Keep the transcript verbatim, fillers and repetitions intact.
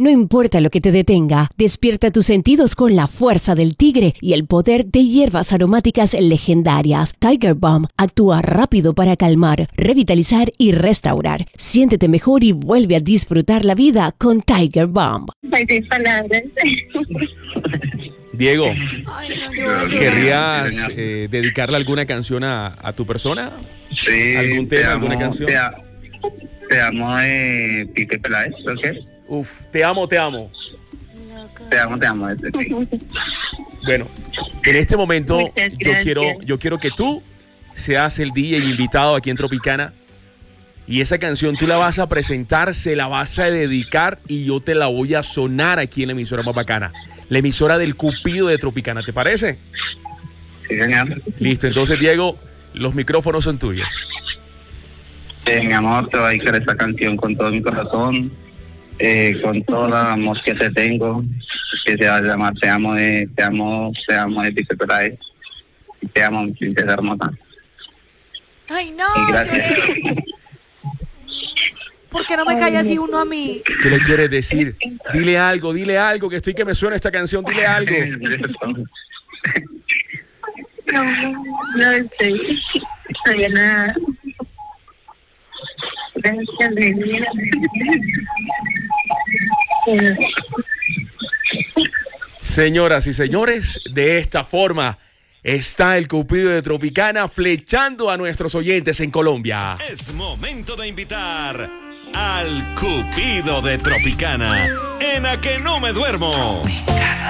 No importa lo que te detenga, despierta tus sentidos con la fuerza del tigre y el poder de hierbas aromáticas legendarias. Tiger Balm actúa rápido para calmar, revitalizar y restaurar. Siéntete mejor y vuelve a disfrutar la vida con Tiger Balm. Ay, sin palabras. Diego, Ay, no, yo voy a llorar. ¿querrías eh, dedicarle alguna canción a, a tu persona? Sí, ¿Algún te tema, amo, alguna canción? Te, a- te amo de Pipe Peláez, ¿ok? Uf, te amo, te amo. Te amo, te amo. Este, sí. Bueno, en este momento Muchas yo gracias. quiero, yo quiero que tú seas el D J invitado aquí en Tropicana y esa canción tú la vas a presentar, se la vas a dedicar y yo te la voy a sonar aquí en la emisora más bacana, la emisora del Cupido de Tropicana, ¿te parece? Sí, señor. Listo, entonces Diego, los micrófonos son tuyos. Eh, mi amor, te voy a dedicar esta canción con todo mi corazón, eh, con todo el amor que te tengo, que se va a llamar Te amo de, te amo, te amo de Pipe Peláez. Te amo, mi princesa hermosa. Ay, no, Y gracias. lloré. ¿Por qué no me cae así uno a mí? ¿Qué le quieres decir? Dile algo, dile algo, que estoy que me suena esta canción, dile algo. No, no estoy. Estoy en nada. Gracias de vida. Señoras y señores, de esta forma está el Cupido de Tropicana flechando a nuestros oyentes en Colombia. Es momento de invitar al Cupido de Tropicana en A Que No Me Duermo.